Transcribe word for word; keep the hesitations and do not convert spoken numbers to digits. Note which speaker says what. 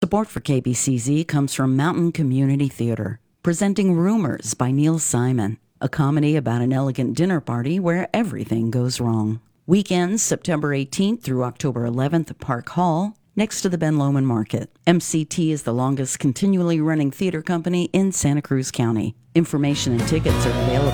Speaker 1: Support for K B C Z comes from Mountain Community Theater, presenting Rumors by Neil Simon, a comedy about an elegant dinner party where everything goes wrong. Weekends, September eighteenth through October eleventh at Park Hall, next to the Ben Lomond Market. M C T is the longest continually running theater company in Santa Cruz County. Information and tickets are available